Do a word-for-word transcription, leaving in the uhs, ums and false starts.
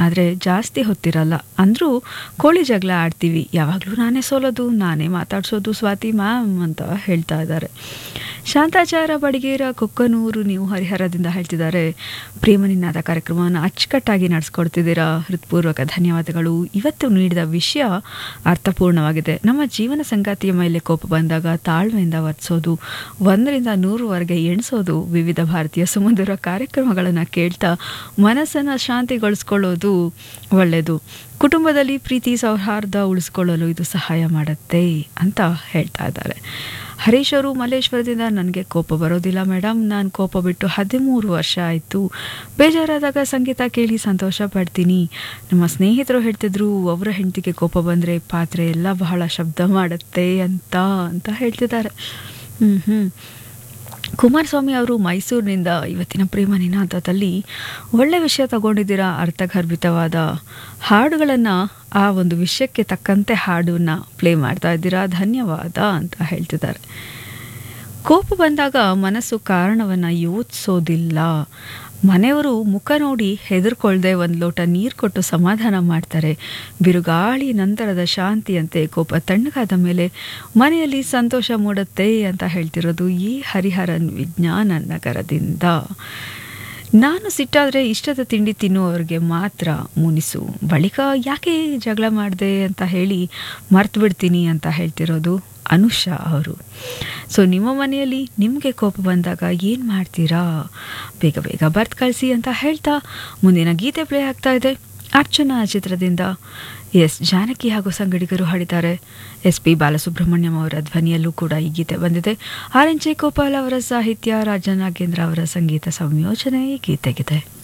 ಆದರೆ ಜಾಸ್ತಿ ಹೊತ್ತಿರಲ್ಲ. ಅಂದರೂ ಕೋಳಿ ಜಗಳ ಆಡ್ತೀವಿ, ಯಾವಾಗಲೂ ನಾನೇ ಸೋಲೋದು, ನಾನೇ ಮಾತಾಡ್ಸೋದು ಸ್ವಾತಿ ಮ್ಯಾಮ್ ಅಂತ ಹೇಳ್ತಾ ಇದ್ದಾರೆ. ಶಾಂತಾಚಾರ ಬಡಿಗೇರ ಕೊಕ್ಕನೂರು ನೀವು ಹರಿಹರದಿಂದ ಹೇಳ್ತಿದ್ದಾರೆ, ಪ್ರೇಮನಿನಾದ ಕಾರ್ಯಕ್ರಮವನ್ನು ಅಚ್ಚುಕಟ್ಟಾಗಿ ನಡೆಸ್ಕೊಡ್ತಿದ್ದೀರಾ, ಹೃತ್ಪೂರ್ವಕ ಧನ್ಯವಾದಗಳು. ಇವತ್ತು ನೀಡಿದ ವಿಷಯ ಅರ್ಥಪೂರ್ಣವಾಗಿದೆ. ನಮ್ಮ ಜೀವನ ಸಂಗಾತಿಯ ಮೇಲೆ ಕೋಪ ಬಂದಾಗ ತಾಳ್ಮೆಯಿಂದ ವರ್ತಿಸೋದು, ಒಂದರಿಂದ ನೂರವರೆಗೆ ಎಣಿಸೋದು, ವಿವಿಧ ಭಾರತೀಯ ಸುಮಧುರ ಕಾರ್ಯಕ್ರಮಗಳನ್ನು ಕೇಳ್ತಾ ಮನಸ್ಸನ್ನು ಶಾಂತಿಗೊಳಿಸ್ಕೊಳ್ಳೋದು ಒಳ್ಳೆಯದು. ಕುಟುಂಬದಲ್ಲಿ ಪ್ರೀತಿ ಸೌಹಾರ್ದ ಉಳಿಸ್ಕೊಳ್ಳಲು ಇದು ಸಹಾಯ ಮಾಡುತ್ತೆ ಅಂತ ಹೇಳ್ತಾ ಇದ್ದಾರೆ. ಹರೀಶ್ ಅವರು ಮಲ್ಲೇಶ್ವರದಿಂದ, ನನಗೆ ಕೋಪ ಬರೋದಿಲ್ಲ ಮೇಡಮ್, ನಾನು ಕೋಪ ಬಿಟ್ಟು ಹದಿಮೂರು ವರ್ಷ ಆಯಿತು. ಬೇಜಾರಾದಾಗ ಸಂಗೀತ ಕೇಳಿ ಸಂತೋಷ ಪಡ್ತೀನಿ. ನಮ್ಮ ಸ್ನೇಹಿತರು ಹೇಳ್ತಿದ್ರು, ಅವರ ಹೆಂಡತಿಗೆ ಕೋಪ ಬಂದರೆ ಪಾತ್ರೆ ಎಲ್ಲ ಬಹಳ ಶಬ್ದ ಮಾಡುತ್ತೆ ಅಂತ ಅಂತ ಹೇಳ್ತಿದ್ದಾರೆ. ಹ್ಞೂ ಹ್ಞೂ ಕುಮಾರಸ್ವಾಮಿ ಅವರು ಮೈಸೂರಿನಿಂದ ಇವತ್ತಿನ ಪ್ರೇಮ ನಿನಾದದಲ್ಲಿ ಒಳ್ಳೆ ವಿಷಯ ತಗೊಂಡಿದ್ದೀರಾ. ಅರ್ಥಗರ್ಭಿತವಾದ ಹಾಡುಗಳನ್ನು, ಆ ಒಂದು ವಿಷಯಕ್ಕೆ ತಕ್ಕಂತೆ ಹಾಡನ್ನು ಪ್ಲೇ ಮಾಡ್ತಾ ಇದ್ದೀರಾ, ಧನ್ಯವಾದ ಅಂತ ಹೇಳ್ತಿದ್ದಾರೆ. ಕೋಪ ಬಂದಾಗ ಮನಸ್ಸು ಕಾರಣವನ್ನು ಯೋಚಿಸೋದಿಲ್ಲ. ಮನೆಯವರು ಮುಖ ನೋಡಿ ಹೆದರ್ಕೊಳ್ದೆ ಒಂದು ಲೋಟ ನೀರು ಕೊಟ್ಟು ಸಮಾಧಾನ ಮಾಡ್ತಾರೆ. ಬಿರುಗಾಳಿ ನಂತರದ ಶಾಂತಿಯಂತೆ ಕೋಪ ತಣ್ಣಗಾದ ಮೇಲೆ ಮನೆಯಲ್ಲಿ ಸಂತೋಷ ಮೂಡುತ್ತೆ ಅಂತ ಹೇಳ್ತಿರೋದು ಈ ಹರಿಹರನ್ ವಿಜ್ಞಾನ ನಗರದಿಂದ. ನಾನು ಸಿಟ್ಟಾದರೆ ಇಷ್ಟದ ತಿಂಡಿ ತಿನ್ನುವವ್ರಿಗೆ ಮಾತ್ರ ಮುನಿಸು, ಬಳಿಕ ಯಾಕೆ ಜಗಳ ಮಾಡಿದೆ ಅಂತ ಹೇಳಿ ಮರ್ತು ಬಿಡ್ತೀನಿ ಅಂತ ಹೇಳ್ತಿರೋದು ಅನುಷಾ ಅವರು. ಸೊ ನಿಮ್ಮ ಮನೆಯಲ್ಲಿ ನಿಮಗೆ ಕೋಪ ಬಂದಾಗ ಏನು ಮಾಡ್ತೀರಾ, ಬೇಗ ಬೇಗ ಬರ್ತ್ ಕಳಿಸಿ ಅಂತ ಹೇಳ್ತಾ ಮುಂದಿನ ಗೀತೆ ಪ್ಲೇ ಆಗ್ತಾ ಇದೆ ಅರ್ಚನಾ ಚಿತ್ರದಿಂದ. ಎಸ್ ಜಾನಕಿ ಹಾಗೂ ಸಂಗಡಿಗರು ಹಾಡಿದ್ದಾರೆ. ಎಸ್ ಪಿ ಬಾಲಸುಬ್ರಹ್ಮಣ್ಯಂ ಅವರ ಧ್ವನಿಯಲ್ಲೂ ಕೂಡ ಈ ಗೀತೆ ಬಂದಿದೆ. ಆರ್ ಎನ್ ಜೆ ಗೋಪಾಲ್ ಅವರ ಸಾಹಿತ್ಯ, ರಾಜ ನಾಗೇಂದ್ರ ಅವರ ಸಂಗೀತ ಸಂಯೋಜನೆ ಈ ಗೀತೆಗಿದೆ.